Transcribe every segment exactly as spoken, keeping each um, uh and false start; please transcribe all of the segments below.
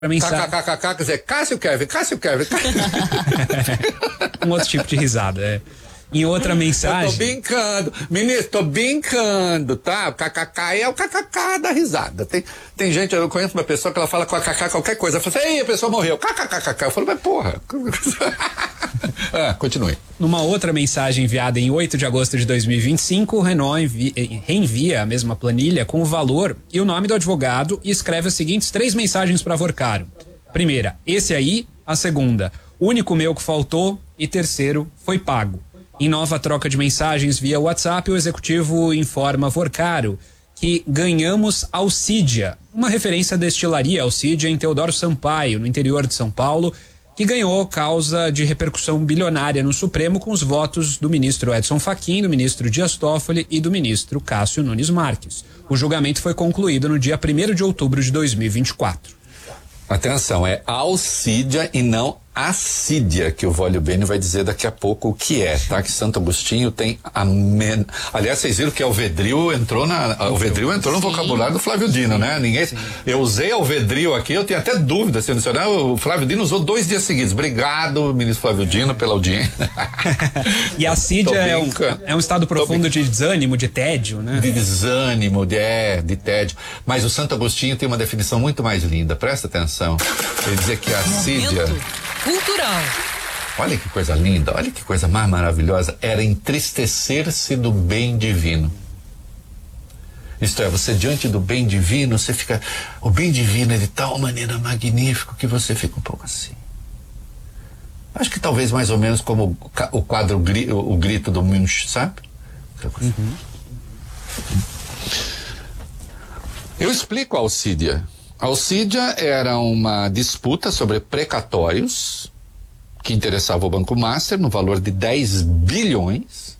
Mensagem... Kkkk, quer dizer, Cássio Kevin, Cássio Kevin. Um outro tipo de risada, é. Em outra mensagem... Eu tô brincando, ministro, tô brincando, tá? O kkk é o kkk da risada. Tem, tem gente, eu conheço uma pessoa que ela fala com a kkk qualquer coisa. Eu falo assim, ei, a pessoa morreu, kkkk. Eu falo, mas porra. Ah, continue. Numa outra mensagem enviada em oito de agosto de dois mil e vinte e cinco, o Renault envia, reenvia a mesma planilha com o valor e o nome do advogado e escreve as seguintes três mensagens para Vorcaro. Primeira, esse aí. A segunda, único meu que faltou. E terceiro, foi pago. Em nova troca de mensagens via WhatsApp, o executivo informa Vorcaro que ganhamos Alcídia, uma referência à destilaria Alcídia em Teodoro Sampaio, no interior de São Paulo, que ganhou causa de repercussão bilionária no Supremo com os votos do ministro Edson Fachin, do ministro Dias Toffoli e do ministro Cássio Nunes Marques. O julgamento foi concluído no dia primeiro de outubro de dois mil e vinte e quatro. Atenção, é Alcídia e não Assídia, que o Vólio Bene vai dizer daqui a pouco o que é, tá? Que Santo Agostinho tem a men... Aliás, vocês viram que Alvedril entrou na... Alvedril entrou no vocabulário do Flávio Dino, né? Ninguém... Eu usei Alvedril aqui, eu tenho até dúvida se o Flávio Dino usou dois dias seguidos. Obrigado, ministro Flávio Dino, pela audiência. E Assídia é um, é um estado profundo de desânimo, de tédio, né? De desânimo, de, é, de tédio. Mas o Santo Agostinho tem uma definição muito mais linda, presta atenção. Ele dizia que a Assídia... Cultural. Olha que coisa linda, olha que coisa mais maravilhosa. Era entristecer-se do bem divino. Isto é, você diante do bem divino, você fica... O bem divino é de tal maneira magnífico que você fica um pouco assim. Acho que talvez mais ou menos como o quadro, o grito do Munch, sabe? Uhum. Eu explico a Alcídia. A Alcídia era uma disputa sobre precatórios que interessava o Banco Master no valor de dez bilhões.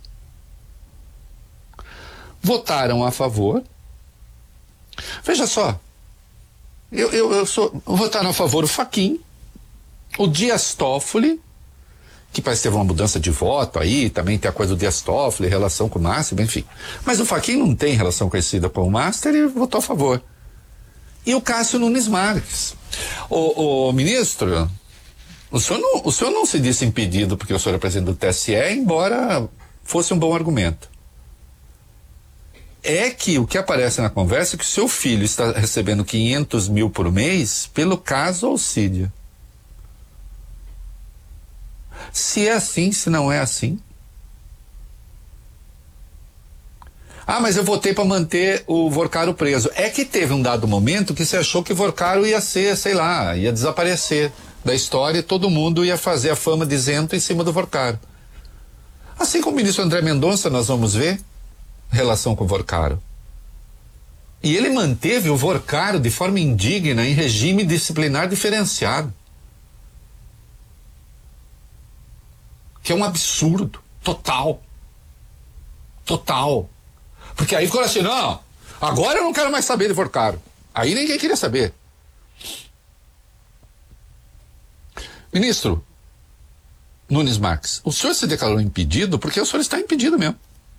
Votaram a favor. Veja só, eu, eu, eu sou, votaram a favor o Fachin, o Dias Toffoli, que parece que teve uma mudança de voto aí, também tem a coisa do Dias Toffoli, relação com o Master, enfim. Mas o Fachin não tem relação conhecida com o Master e votou a favor. E o Cássio Nunes Marques. O, o ministro, o senhor, não, o senhor não se disse impedido porque o senhor é presidente do T S E, embora fosse um bom argumento. É que o que aparece na conversa é que o seu filho está recebendo quinhentos mil por mês pelo caso Alcídia. Se é assim, se não é assim. Ah, mas eu votei para manter o Vorcaro preso. É que teve um dado momento que você achou que o Vorcaro ia ser, sei lá, ia desaparecer da história e todo mundo ia fazer a fama de isento em cima do Vorcaro. Assim como o ministro André Mendonça, nós vamos ver relação com o Vorcaro. E ele manteve o Vorcaro de forma indigna em regime disciplinar diferenciado. Que é um absurdo total. Total. Porque aí ficou assim, não, agora eu não quero mais saber de Vorcaro. Aí ninguém queria saber. Ministro Nunes Marques, o senhor se declarou impedido porque o senhor está impedido mesmo.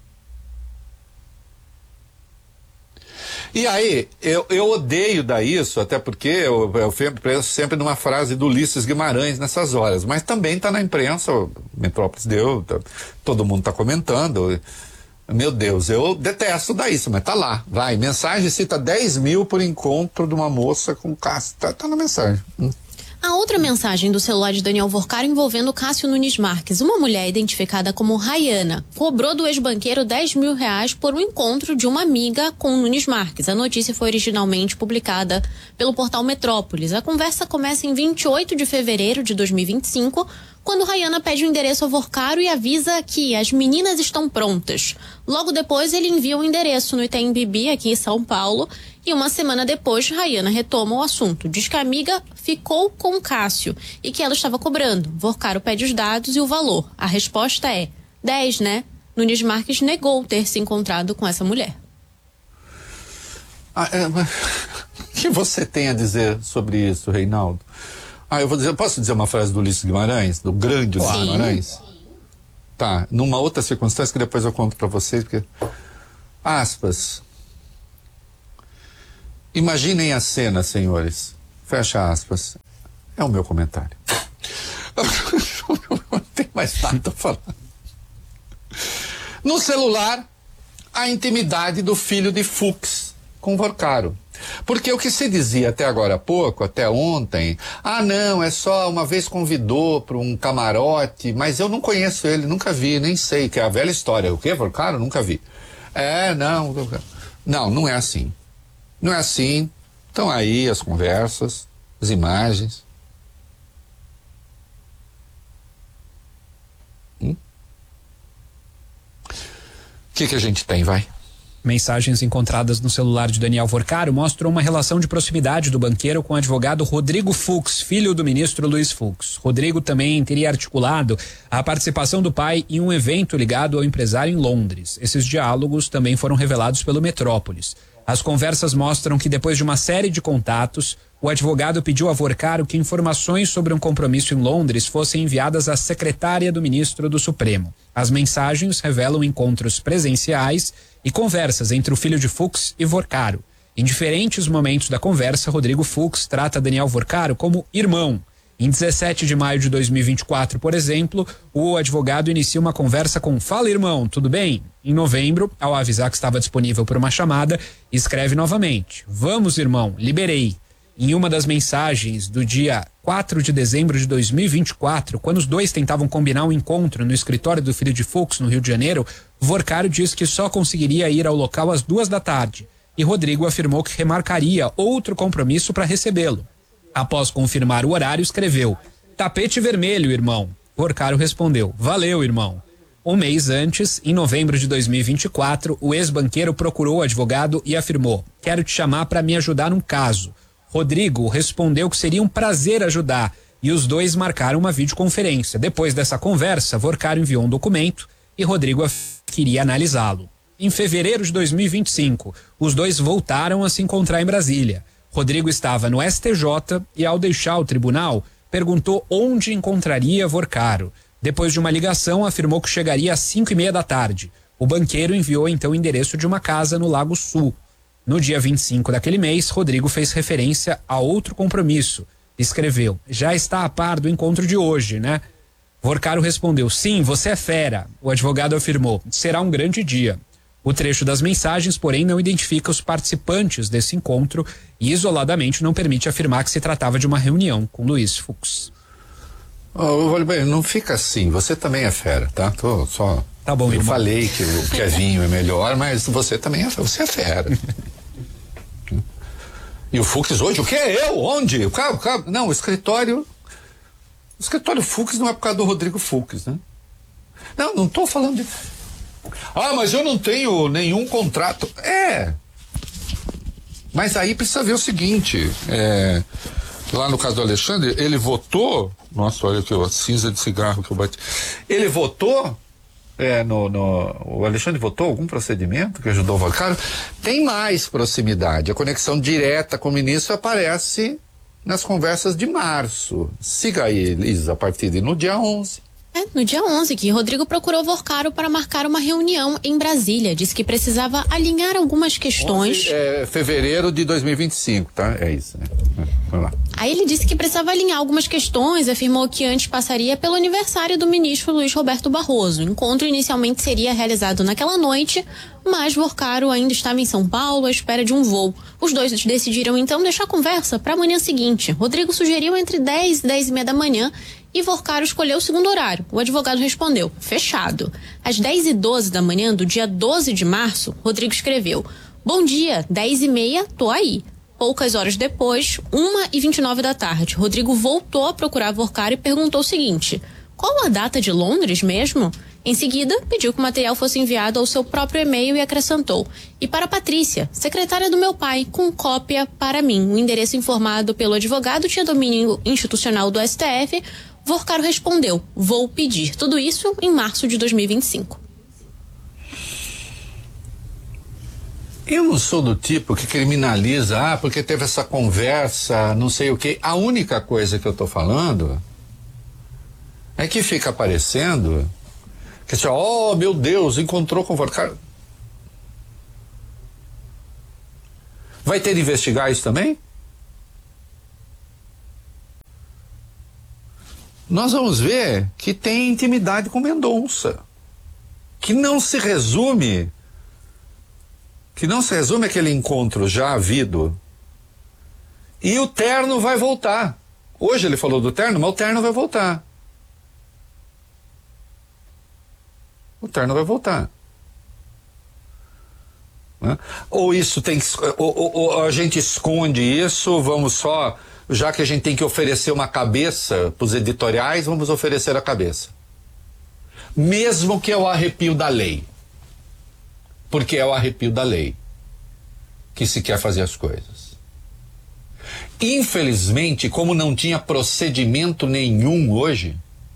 E aí, eu, eu odeio dar isso, até porque eu, eu penso sempre numa frase do Ulisses Guimarães nessas horas, mas também está na imprensa, o Metrópolis deu, tá, todo mundo está comentando. Meu Deus, eu detesto dar isso, mas tá lá, vai, mensagem cita dez mil por encontro de uma moça com Cássio, tá, tá na mensagem. Hum. A outra mensagem do celular de Daniel Vorcaro envolvendo Cássio Nunes Marques, uma mulher identificada como Rayana, cobrou do ex-banqueiro dez mil reais por um encontro de uma amiga com Nunes Marques. A notícia foi originalmente publicada pelo portal Metrópolis. A conversa começa em vinte e oito de fevereiro de dois mil e vinte e cinco, quando Rayana pede o endereço ao Vorcaro e avisa que as meninas estão prontas. Logo depois, ele envia o endereço no Itaim Bibi, aqui em São Paulo, e uma semana depois, Rayana retoma o assunto. Diz que a amiga ficou com Cássio e que ela estava cobrando. Vorcaro pede os dados e o valor. A resposta é dez, né? Nunes Marques negou ter se encontrado com essa mulher. Ah, é, mas... O que você tem a dizer sobre isso, Reinaldo? Ah, eu vou dizer, posso dizer uma frase do Ulisses Guimarães, do grande Ulisses Sim. Guimarães? Tá, numa outra circunstância que depois eu conto para vocês, porque... Aspas. Imaginem a cena, senhores. fecha aspas. É o meu comentário. Não tem mais nada a falar. No celular, a intimidade do filho de Fux com Vorcaro. Porque o que se dizia até agora há pouco, até ontem, ah não, é só uma vez convidou para um camarote, mas eu não conheço ele, nunca vi, nem sei, que é a velha história. O quê, Vorcaro? Nunca vi. É, não, não, não é assim. Não é assim. Estão aí as conversas, as imagens. Hum? O que que a gente tem, vai? Mensagens encontradas no celular de Daniel Vorcaro mostram uma relação de proximidade do banqueiro com o advogado Rodrigo Fux, filho do ministro Luiz Fux. Rodrigo também teria articulado a participação do pai em um evento ligado ao empresário em Londres. Esses diálogos também foram revelados pelo Metrópolis. As conversas mostram que depois de uma série de contatos, o advogado pediu a Vorcaro que informações sobre um compromisso em Londres fossem enviadas à secretária do ministro do Supremo. As mensagens revelam encontros presenciais e conversas entre o filho de Fux e Vorcaro. Em diferentes momentos da conversa, Rodrigo Fux trata Daniel Vorcaro como irmão. Em dezessete de maio de dois mil e vinte e quatro, por exemplo, o advogado inicia uma conversa com "Fala, irmão, tudo bem?". Em novembro, ao avisar que estava disponível por uma chamada, escreve novamente: "Vamos, irmão, liberei". Em uma das mensagens do dia quatro de dezembro de dois mil e vinte e quatro, quando os dois tentavam combinar um encontro no escritório do filho de Fux, no Rio de Janeiro, Vorcaro disse que só conseguiria ir ao local às duas da tarde e Rodrigo afirmou que remarcaria outro compromisso para recebê-lo. Após confirmar o horário, escreveu: "Tapete vermelho, irmão". Vorcaro respondeu: "Valeu, irmão". Um mês antes, em novembro de dois mil e vinte e quatro, o ex-banqueiro procurou o advogado e afirmou: "Quero te chamar para me ajudar num caso". Rodrigo respondeu que seria um prazer ajudar e os dois marcaram uma videoconferência. Depois dessa conversa, Vorcaro enviou um documento e Rodrigo queria analisá-lo. Em fevereiro de dois mil e vinte e cinco, os dois voltaram a se encontrar em Brasília. Rodrigo estava no S T J e, ao deixar o tribunal, perguntou onde encontraria Vorcaro. Depois de uma ligação, afirmou que chegaria às cinco e meia da tarde. O banqueiro enviou então o endereço de uma casa no Lago Sul. No dia vinte e cinco daquele mês, Rodrigo fez referência a outro compromisso. Escreveu: "Já está a par do encontro de hoje, né?" Vorcaro respondeu: "Sim, você é fera". O advogado afirmou: "Será um grande dia". O trecho das mensagens, porém, não identifica os participantes desse encontro e, isoladamente, não permite afirmar que se tratava de uma reunião com Luiz Fux. Oh, bem, não fica assim, você também é fera, tá? Tô só... Tá bom, Eu irmão. falei que o Kevinho é melhor, mas você também é, você é fera. E o Fux hoje, o que é eu? Onde? O cara, o cara, não, o escritório... O escritório Fux não é por causa do Rodrigo Fux, né? Não, não tô falando de... Ah, mas eu não tenho nenhum contrato. É. Mas aí precisa ver o seguinte, é... Lá no caso do Alexandre, ele votou... Nossa, olha aqui, a cinza de cigarro que eu bati. Ele votou... É, no, no, o Alexandre votou algum procedimento que ajudou o Vorcaro? Tem mais proximidade. A conexão direta com o ministro aparece nas conversas de março. Siga aí, Elisa, a partir de no dia onze. É, no dia onze, que Rodrigo procurou Vorcaro para marcar uma reunião em Brasília. Disse que precisava alinhar algumas questões. onze, é, fevereiro de dois mil e vinte e cinco, tá? É isso, né? Vamos lá. Aí ele disse que precisava alinhar algumas questões, afirmou que antes passaria pelo aniversário do ministro Luiz Roberto Barroso. O encontro inicialmente seria realizado naquela noite, mas Vorcaro ainda estava em São Paulo à espera de um voo. Os dois decidiram então deixar a conversa para a manhã seguinte. Rodrigo sugeriu entre dez e dez e meia da manhã e Vorcaro escolheu o segundo horário. O advogado respondeu: "Fechado". Às dez e doze da manhã do dia doze de março, Rodrigo escreveu: "Bom dia, dez e meia, tô aí". Poucas horas depois, uma e vinte e nove da tarde, Rodrigo voltou a procurar Vorcaro e perguntou o seguinte: "Qual a data de Londres mesmo?" Em seguida, pediu que o material fosse enviado ao seu próprio e-mail e acrescentou: "E para Patrícia, secretária do meu pai, com cópia para mim". O endereço informado pelo advogado tinha domínio institucional do S T F. Vorcaro respondeu: "Vou pedir". Tudo isso em março de dois mil e vinte e cinco. Eu não sou do tipo que criminaliza, ah, porque teve essa conversa, não sei o quê. A única coisa que eu tô falando é que fica aparecendo que assim, oh, meu Deus, encontrou com o Vorcaro. Vai ter de investigar isso também? nós vamos ver que tem intimidade com Mendonça, que não se resume, que não se resume aquele encontro já havido. E o terno vai voltar. Hoje ele falou do terno, mas o terno vai voltar. O terno vai voltar. Né? Ou isso tem que, ou, ou, ou a gente esconde isso, vamos só, já que a gente tem que oferecer uma cabeça para os editoriais, vamos oferecer a cabeça. Mesmo que é o arrepio da lei. Porque é o arrepio da lei que se quer fazer as coisas. Infelizmente, como não tinha procedimento nenhum hoje,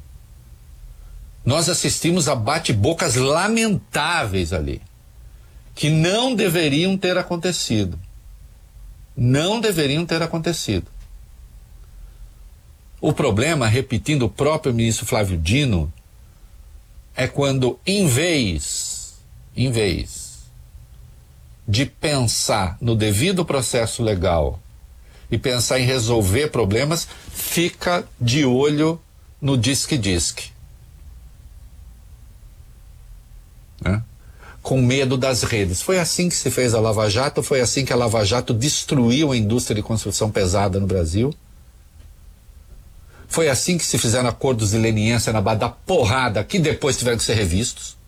nós assistimos a bate-bocas lamentáveis ali, que não deveriam ter acontecido. Não deveriam ter acontecido. O problema, repetindo o próprio ministro Flávio Dino, é quando, em vez, em vez de pensar no devido processo legal e pensar em resolver problemas, fica de olho no disque-disque. Né? Com medo das redes. Foi assim que se fez a Lava Jato, foi assim que a Lava Jato destruiu a indústria de construção pesada no Brasil. Foi assim que se fizeram acordos de leniência na base da porrada, que depois tiveram que ser revistos.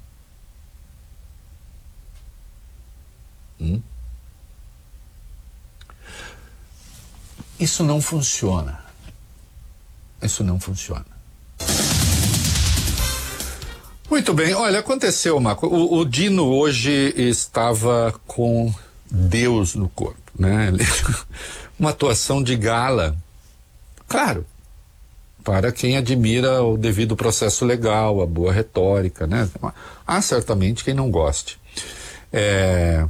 Hum? Isso não funciona. Isso não funciona. Muito bem, olha, aconteceu uma coisa. O, o Dino hoje estava com Deus no corpo, né? Uma atuação de gala. Claro, para quem admira o devido processo legal, a boa retórica, né? Há certamente quem não goste. É...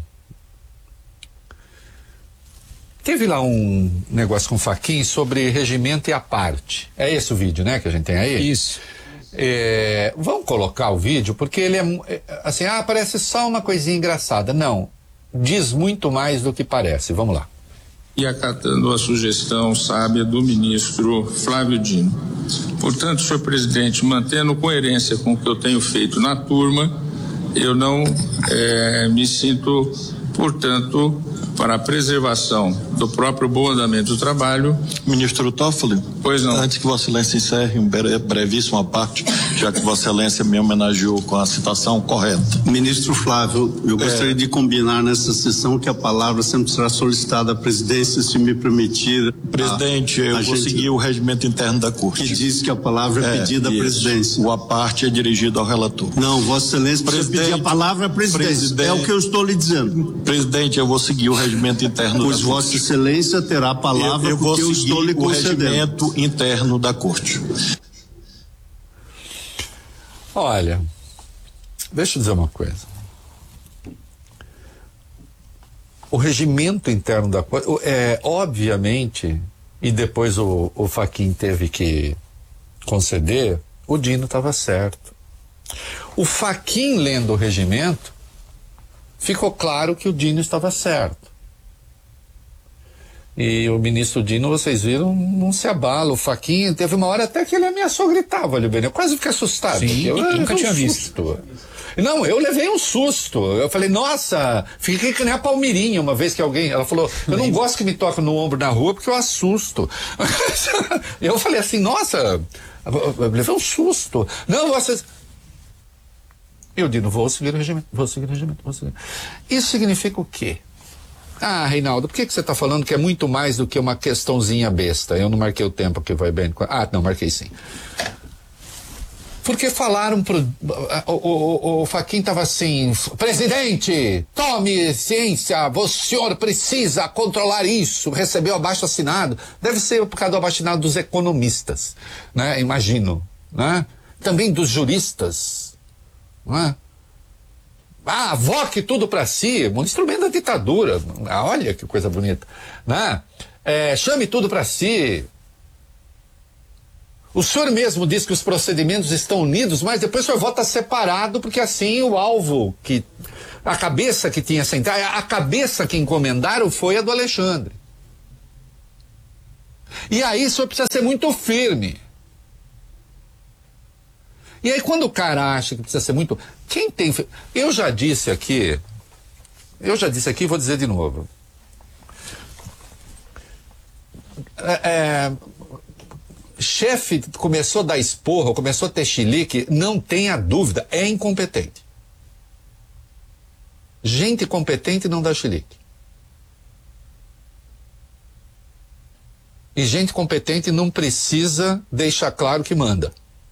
Teve lá um negócio com o Fachin sobre regimento e a parte. É esse o vídeo, né, que a gente tem aí? Isso. É, vamos colocar o vídeo, porque ele é, assim, ah, parece só uma coisinha engraçada. Não, diz muito mais do que parece. Vamos lá. E acatando a sugestão sábia do ministro Flávio Dino. Portanto, senhor presidente, mantendo coerência com o que eu tenho feito na turma, eu não é, me sinto, portanto, para a preservação do próprio bom andamento do trabalho. Ministro Toffoli, pois não. Antes que Vossa Excelência encerre um brevíssimo à parte, já que Vossa Excelência me homenageou com a citação correta. Ministro Flávio, eu gostaria é... de combinar nessa sessão que a palavra sempre será solicitada à presidência, se me permitir. Presidente, a, eu a vou gente... seguir o regimento interno da Corte. Que diz que a palavra é, é pedida à presidência. O à parte é dirigido ao relator. Não, Vossa Excelência precisa pedir a palavra à presidência. Presidente, é o que eu estou lhe dizendo. Presidente, eu vou seguir o regimento interno pois da Vossa Corte. Excelência terá a palavra eu, eu porque eu estou lhe concedendo. O regimento interno da Corte. Olha, deixa eu dizer uma coisa. O regimento interno da Corte, é, obviamente, e depois o, o Fachin teve que conceder, o Dino estava certo. O Fachin lendo o regimento, ficou claro que o Dino estava certo. E o ministro Dino, vocês viram, não se abala. O Fachin, teve uma hora até que ele ameaçou gritar, valeu bem. Eu quase fiquei assustado. Sim, eu, eu nunca um tinha susto. visto. Não, eu levei um susto. Eu falei, nossa, fiquei que nem a Palmirinha uma vez que alguém, ela falou, eu não gosto que me toque no ombro na rua porque eu assusto. Eu falei assim, nossa, eu levei um susto. Não, vocês... Eu digo, vou seguir o regimento, vou seguir o regimento, vou seguir. Isso significa o quê? Ah, Reinaldo, por que, que você está falando que é muito mais do que uma questãozinha besta? Eu não marquei o tempo que vai bem. Ah, não, marquei sim. Porque falaram pro... O, o, o Fachin estava assim, presidente, tome ciência, o senhor precisa controlar isso, recebeu abaixo assinado. Deve ser por causa do abaixo assinado dos economistas, né? Imagino, né? Também dos juristas, não é? Ah, voque tudo para si, um instrumento da ditadura. Ah, olha que coisa bonita, né? É, chame tudo para si. O senhor mesmo diz que os procedimentos estão unidos, mas depois o senhor vota separado, porque assim o alvo, que a cabeça que tinha sentado, a cabeça que encomendaram foi a do Alexandre. E aí o senhor precisa ser muito firme. E aí quando o cara acha que precisa ser muito... Quem tem... Eu já disse aqui, eu já disse aqui e vou dizer de novo. É, é, chefe começou a dar esporro, começou a ter chilique, não tenha dúvida, é incompetente. Gente competente não dá chilique. E gente competente não precisa deixar claro que manda.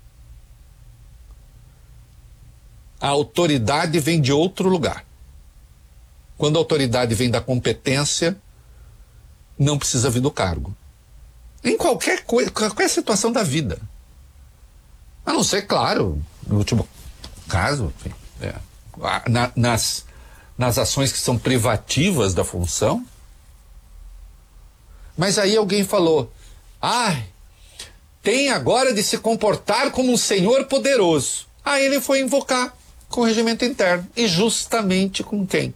A autoridade vem de outro lugar. Quando a autoridade vem da competência, não precisa vir do cargo. Em qualquer coisa, qualquer situação da vida. A não ser, claro, no último caso, enfim, é, na, nas, nas ações que são privativas da função. Mas aí alguém falou, ah, tem agora de se comportar como um senhor poderoso. Aí ele foi invocar com o regimento interno. E justamente com quem?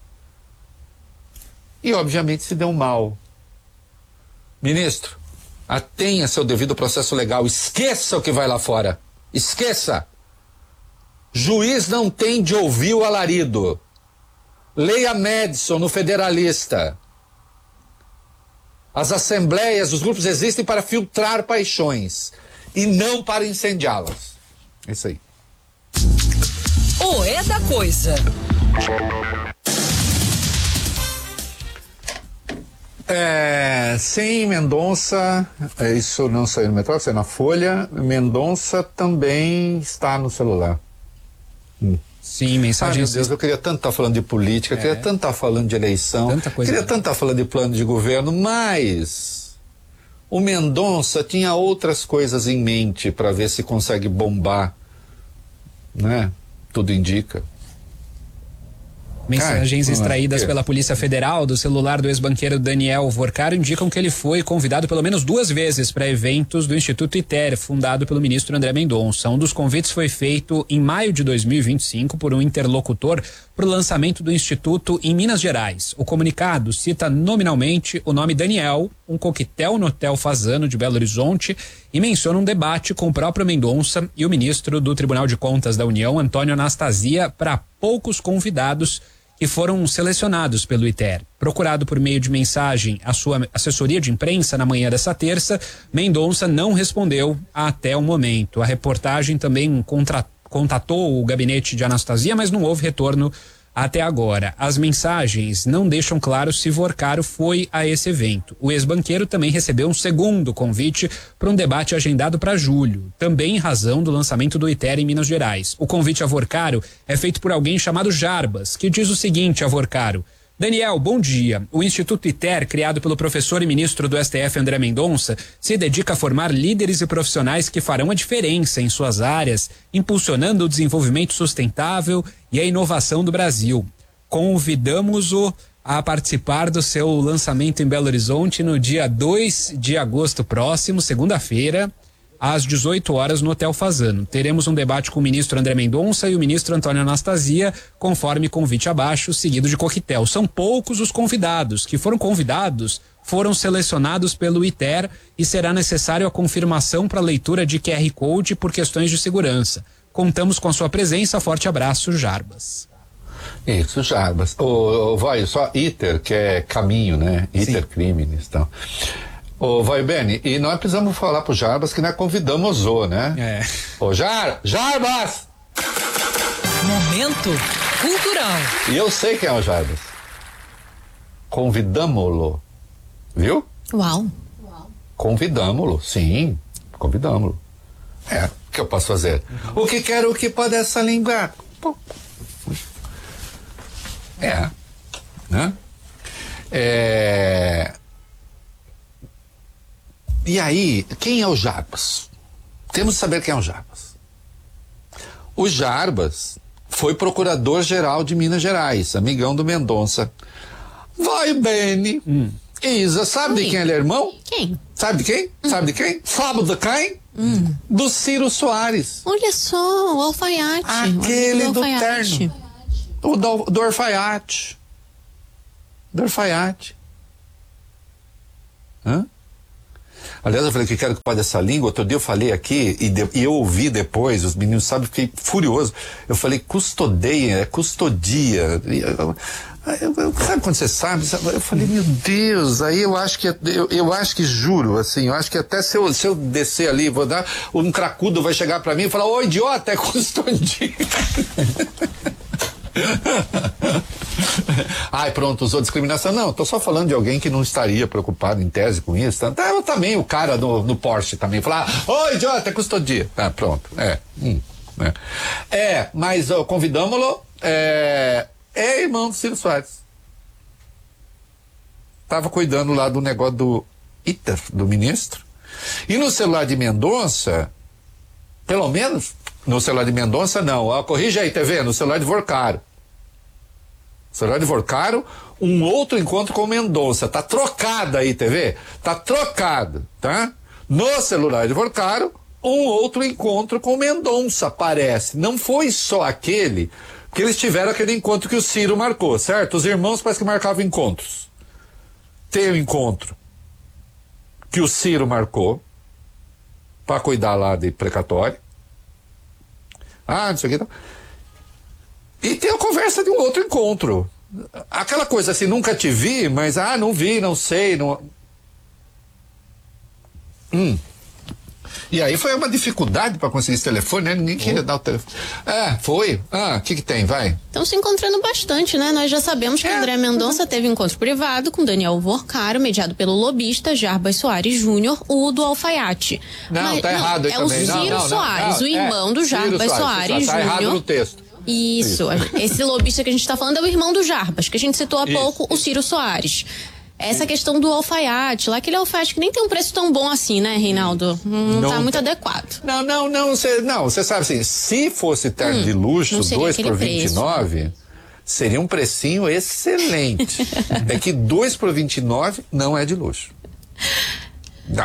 E obviamente se deu mal. Ministro, atenha seu devido processo legal. Esqueça o que vai lá fora. Esqueça. Juiz não tem de ouvir o alarido. Leia Madison no Federalista. As assembleias, os grupos existem para filtrar paixões e não para incendiá-las. É isso aí. O é da coisa. É, sim, Mendonça, isso não saiu no Metrópole, saiu na Folha. Mendonça também está no celular. Hum. Sim, mensagens... Ah, meu Deus, eu queria tanto estar falando de política, é. queria tanto estar falando de eleição, Tanta coisa queria bem. tanto estar falando de plano de governo, mas o Mendonça tinha outras coisas em mente para ver se consegue bombar, né? Tudo indica. Mensagens Ai, extraídas é. pela Polícia Federal do celular do ex-banqueiro Daniel Vorcaro indicam que ele foi convidado pelo menos duas vezes para eventos do Instituto I T E R, fundado pelo ministro André Mendonça. Um dos convites foi feito em maio de dois mil e vinte e cinco por um interlocutor para o lançamento do Instituto em Minas Gerais. O comunicado cita nominalmente o nome Daniel, um coquetel no Hotel Fazano de Belo Horizonte, e menciona um debate com o próprio Mendonça e o ministro do Tribunal de Contas da União, Antônio Anastasia, para poucos convidados que foram selecionados pelo I T E R. Procurado por meio de mensagem à sua assessoria de imprensa na manhã dessa terça, Mendonça não respondeu até o momento. A reportagem também contra, contatou o gabinete de Anastasia, mas não houve retorno até agora. As mensagens não deixam claro se Vorcaro foi a esse evento. O ex-banqueiro também recebeu um segundo convite para um debate agendado para julho, também em razão do lançamento do I T E R em Minas Gerais. O convite a Vorcaro é feito por alguém chamado Jarbas, que diz o seguinte a Vorcaro: Daniel, bom dia. O Instituto I T E R, criado pelo professor e ministro do S T F André Mendonça, se dedica a formar líderes e profissionais que farão a diferença em suas áreas, impulsionando o desenvolvimento sustentável e a inovação do Brasil. Convidamos-o a participar do seu lançamento em Belo Horizonte no dia dois de agosto próximo, segunda-feira, às dezoito horas no Hotel Fazano. Teremos um debate com o ministro André Mendonça e o ministro Antônio Anastasia, conforme convite abaixo, seguido de coquetel. São poucos os convidados. Que foram convidados foram selecionados pelo I T E R e será necessário a confirmação para leitura de Q R Code por questões de segurança. Contamos com a sua presença. Forte abraço, Jarbas. Isso, Jarbas. O, o, vai, só ITER, que é caminho, né? ITER Crimes, então. Ô, vai, Beni, e nós precisamos falar pro Jarbas que nós convidamos o, né? É. Ô, Jar, Jarbas! Momento cultural. E eu sei quem é o Jarbas. Convidamo-lo. Viu? Uau. Convidamo-lo, sim. Convidamo-lo. É, o que eu posso fazer? Uhum. O que quero, o que pode essa língua? Pô. É. Né? É... E aí, quem é o Jarbas? Temos que saber quem é o Jarbas. O Jarbas foi procurador-geral de Minas Gerais, amigão do Mendonça. Vai, Beni. Hum. Isa, sabe Oi. de quem ele é irmão? Quem? Sabe de quem? Hum. Sabe de quem? Sabe de quem? Hum. Do Ciro Soares. Olha só, o alfaiate. Aquele do, do alfaiate. terno. O do, do orfaiate. Do orfaiate. Hã? Aliás, eu falei que quero que pode essa língua. Outro dia eu falei aqui e, de, e eu ouvi depois, os meninos sabem, fiquei furioso. Eu falei custodeia, é custodia. Eu, eu, eu, sabe quando você sabe? Eu falei, meu Deus, aí eu acho que, eu, eu acho que juro, assim, eu acho que até se eu, se eu descer ali, vou dar, um cracudo vai chegar pra mim e falar, ô idiota, é custodia. Ai, pronto, usou discriminação. Não, tô só falando de alguém que não estaria preocupado em tese com isso. Tá? Eu também, o cara no, no Porsche também falar, ô idiota, é custodia. Ah, pronto, é. Hum, é. é, mas ó, convidamos-lo, é, é irmão do Ciro Soares. Tava cuidando lá do negócio do ITER, do ministro. E no celular de Mendonça, pelo menos, no celular de Mendonça não, ó, corrige aí, T V, no celular de Vorcaro. Celular de Vorcaro, um outro encontro com Mendonça. Tá trocado aí, T V? Tá trocado, tá? No celular de Vorcaro, um outro encontro com Mendonça, parece. Não foi só aquele, que eles tiveram aquele encontro que o Ciro marcou, certo? Os irmãos parece que marcavam encontros. Tem o um encontro que o Ciro marcou para cuidar lá de precatório. Ah, não sei o que. E tem a conversa de um outro encontro. Aquela coisa assim, nunca te vi, mas, ah, não vi, não sei. Não... Hum. E aí foi uma dificuldade para conseguir esse telefone, né? Ninguém queria oh. dar o telefone. É, foi. Ah, o que que tem? Vai. Estão se encontrando bastante, né? Nós já sabemos que é. André Mendonça teve encontro privado com Daniel Vorcaro, mediado pelo lobista Jarbas Soares Júnior, o do Alfaiate. Não, Mas, tá não, errado aí é também. o Ciro não, não, Soares, não, o irmão é, do Jarbas Soares, Soares tá Júnior. Tá errado no texto. Isso. Isso. Esse lobista que a gente está falando é o irmão do Jarbas, que a gente citou há isso, pouco, isso. o Ciro Soares. Essa questão do alfaiate, lá aquele alfaiate que nem tem um preço tão bom assim, né, Reinaldo? Não, não tá muito adequado. Não, não, não, você não, você sabe assim, se fosse terno hum, de luxo, dois por vinte e nove, seria um precinho excelente. É que dois por vinte e nove não é de luxo. Não.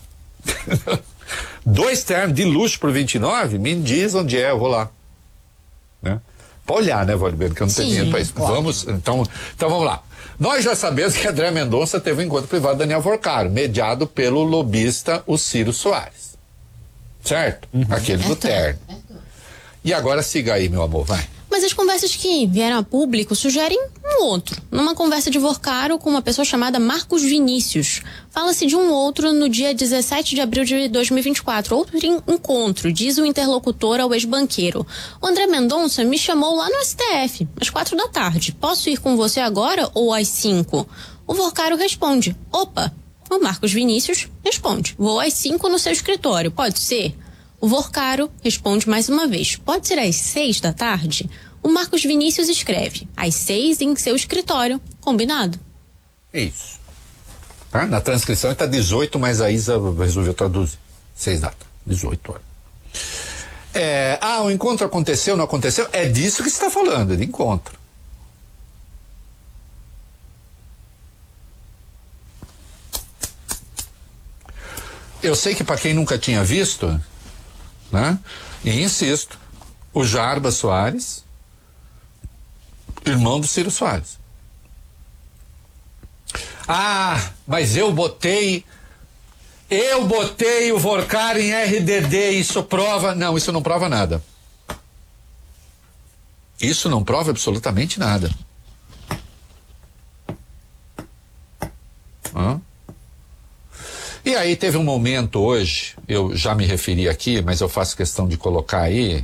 Dois ternos de luxo por vinte e nove, me diz onde é, eu vou lá. Né? Pode olhar, né, Valdemiro, que eu não tenho dinheiro para isso. Claro. Vamos, então, então vamos lá. Nós já sabemos que André Mendonça teve um encontro privado com Daniel Vorcaro, mediado pelo lobista o Ciro Soares. Certo? Uhum. Aquele do terno. E agora siga aí, meu amor, vai. Mas as conversas que vieram a público sugerem um outro. Numa conversa de Vorcaro com uma pessoa chamada Marcos Vinícius. Fala-se de um outro no dia dezessete de abril de dois mil e vinte e quatro. Outro encontro, diz o interlocutor ao ex-banqueiro. O André Mendonça me chamou lá no S T F, às quatro da tarde. Posso ir com você agora ou às cinco? O Vorcaro responde, opa. O Marcos Vinícius responde, vou às cinco no seu escritório, pode ser? O Vorcaro responde mais uma vez, pode ser às seis da tarde? O Marcos Vinícius escreve, às seis em seu escritório, combinado. Isso. Tá? Na transcrição está dezoito, mas a Isa resolveu traduzir. Seis datas, dezoito horas. É, ah, o encontro aconteceu, não aconteceu? É disso que você está falando, é de encontro. Eu sei que para quem nunca tinha visto, né? E insisto, o Jarbas Soares, irmão do Ciro Soares. Ah, mas eu botei, eu botei o Vorcaro em R D D, isso prova, não, isso não prova nada. Isso não prova absolutamente nada. Hã? E aí teve um momento hoje, eu já me referi aqui, mas eu faço questão de colocar aí,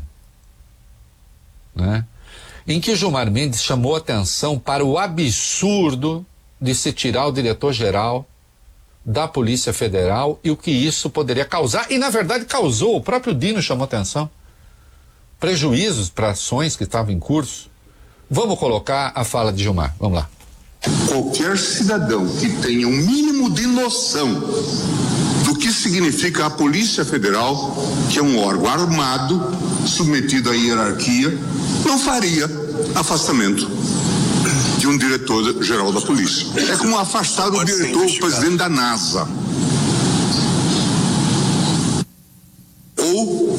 né? Em que Gilmar Mendes chamou atenção para o absurdo de se tirar o diretor-geral da Polícia Federal e o que isso poderia causar, e na verdade causou, o próprio Dino chamou atenção, prejuízos para ações que estavam em curso. Vamos colocar a fala de Gilmar, vamos lá. Qualquer cidadão que tenha um mínimo de noção do que significa a Polícia Federal, que é um órgão armado, submetido à hierarquia, não faria afastamento de um diretor-geral da polícia. É como afastar o diretor, o presidente da NASA. Ou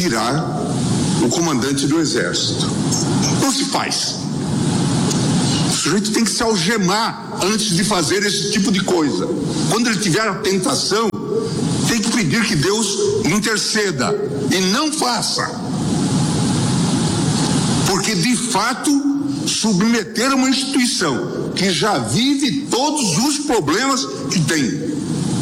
tirar o comandante do Exército. Não se faz. sujeito tem que se algemar antes de fazer esse tipo de coisa. Quando ele tiver a tentação, tem que pedir que Deus interceda e não faça. Porque, de fato, submeter uma instituição que já vive todos os problemas que tem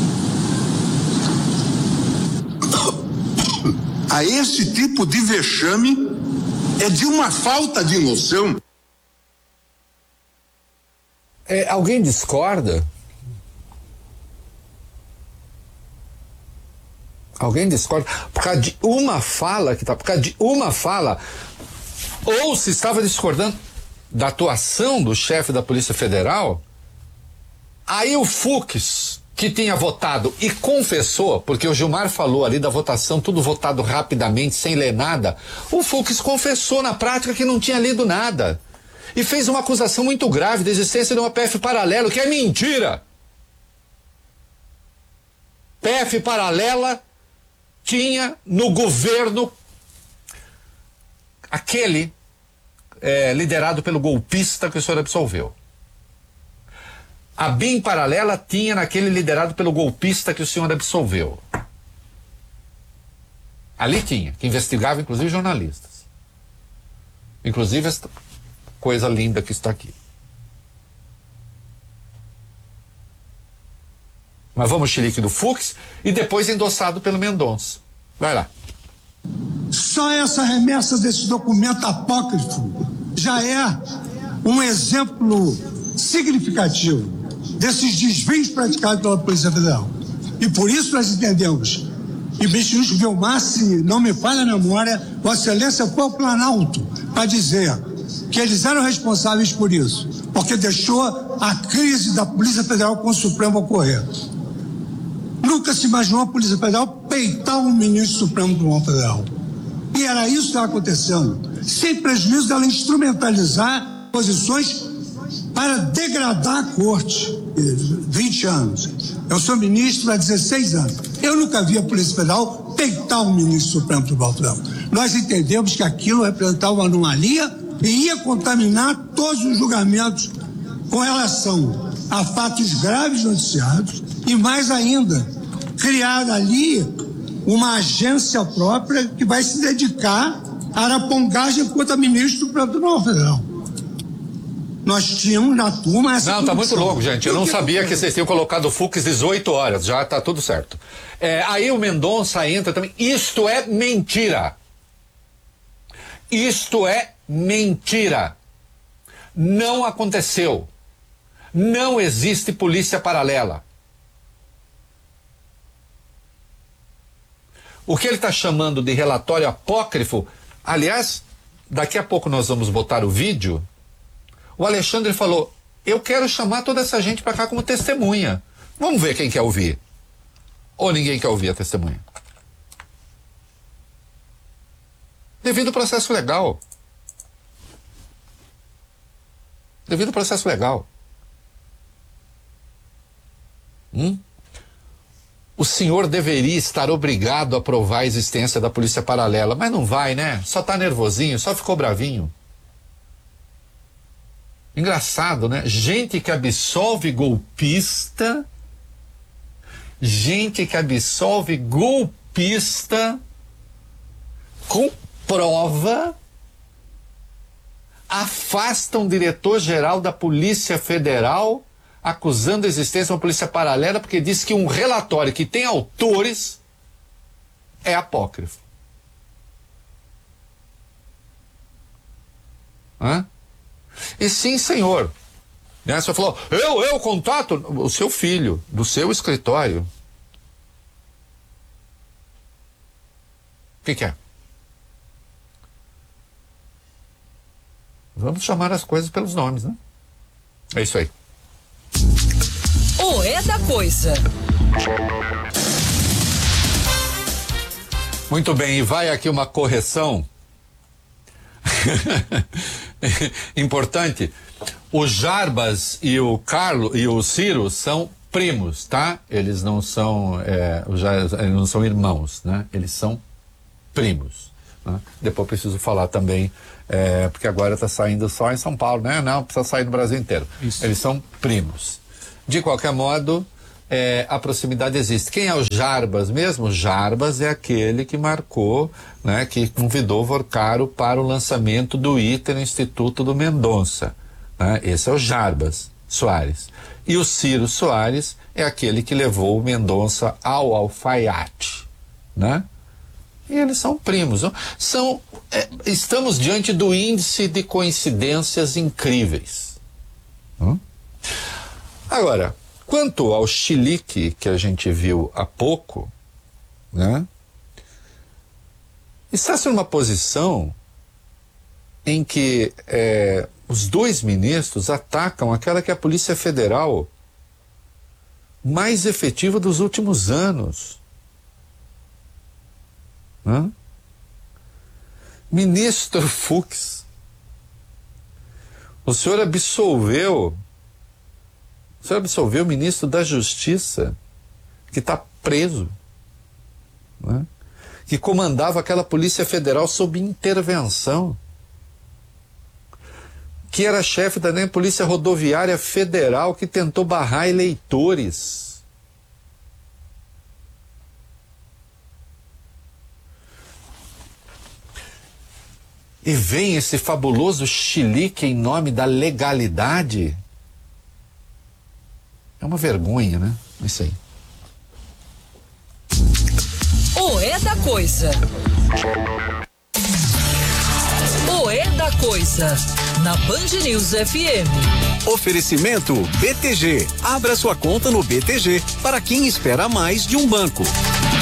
a esse tipo de vexame é de uma falta de noção. É, alguém discorda? Alguém discorda? Por causa de uma fala que tá, por causa de uma fala, ou se estava discordando da atuação do chefe da Polícia Federal, aí o Fux, que tinha votado e confessou, porque o Gilmar falou ali da votação, tudo votado rapidamente, sem ler nada, o Fux confessou na prática que não tinha lido nada. E fez uma acusação muito grave da existência de uma P F paralelo, que é mentira. P F paralela tinha no governo aquele é, liderado pelo golpista que o senhor absolveu. A B I M paralela tinha naquele liderado pelo golpista que o senhor absolveu. Ali tinha, que investigava inclusive jornalistas. Inclusive esta coisa linda que está aqui. Mas vamos xilique do Fux e depois endossado pelo Mendonça. Vai lá. Só essa remessa desse documento apócrifo já é um exemplo significativo desses desvios praticados pela Polícia Federal. E por isso nós entendemos, e o ministro Vilmar, se não me falha a memória, Vossa Excelência foi ao Planalto para dizer que eles eram responsáveis por isso, porque deixou a crise da Polícia Federal com o Supremo ocorrer. Nunca se imaginou a Polícia Federal peitar um ministro Supremo do Tribunal Federal. E era isso que estava acontecendo, sem prejuízo dela instrumentalizar posições para degradar a corte. vinte anos. Eu sou ministro há dezesseis anos. Eu nunca vi a Polícia Federal peitar um ministro Supremo do Tribunal Federal. Nós entendemos que aquilo representava uma anomalia e ia contaminar todos os julgamentos com relação a fatos graves noticiados e, mais ainda, criar ali uma agência própria que vai se dedicar à arapongagem contra ministro do Supremo Tribunal Federal. Nós tínhamos na turma essa Não, tá muito louco, gente. Eu não sabia que vocês tinham colocado o Fux dezoito horas. Já tá tudo certo. É, aí o Mendonça entra também. Isto é mentira. Isto é mentira. Não aconteceu. Não existe polícia paralela. O que ele está chamando de relatório apócrifo, aliás, daqui a pouco nós vamos botar o vídeo. O Alexandre falou, eu quero chamar toda essa gente para cá como testemunha. Vamos ver quem quer ouvir. Ou ninguém quer ouvir a testemunha. Devido ao processo legal. Devido ao processo legal. Hum? O senhor deveria estar obrigado a provar a existência da polícia paralela, mas não vai, né? Só tá nervosinho, só ficou bravinho. Engraçado, né? Gente que absolve golpista, gente que absolve golpista com prova, afasta um diretor-geral da Polícia Federal acusando a existência de uma polícia paralela porque diz que um relatório que tem autores é apócrifo. Hã? E sim, senhor. Né? Você falou, eu, eu contato o seu filho, do seu escritório. O que, que é? Vamos chamar as coisas pelos nomes, né? É isso aí. O É da Coisa. Muito bem, e vai aqui uma correção importante. O Jarbas e o Carlos e o Ciro são primos, tá? Eles não são, é, eles não são irmãos, né? Eles são primos. Né? Depois eu preciso falar também, é, porque agora está saindo só em São Paulo, né? Não, precisa sair no Brasil inteiro. Isso. Eles são primos. De qualquer modo, é, a proximidade existe. Quem é o Jarbas mesmo? Jarbas é aquele que marcou, né, que convidou Vorcaro para o lançamento do I T E no Instituto do Mendonça. Né? Esse é o Jarbas Soares. E o Ciro Soares é aquele que levou o Mendonça ao alfaiate. Né? E eles são primos. Não? São, é, estamos diante do índice de coincidências incríveis. Hum? Agora, quanto ao chilique que a gente viu há pouco, né, está-se numa posição em que é, os dois ministros atacam aquela que é a Polícia Federal mais efetiva dos últimos anos. Né? Ministro Fux, o senhor absolveu O senhor absolveu o ministro da Justiça, que está preso, né? Que comandava aquela Polícia Federal sob intervenção, que era chefe da, né, Polícia Rodoviária Federal, que tentou barrar eleitores. E vem esse fabuloso chilique em nome da legalidade. É uma vergonha, né? Isso aí. O É da Coisa. O É da Coisa. Na Band News F M. Oferecimento B T G. Abra sua conta no B T G para quem espera mais de um banco.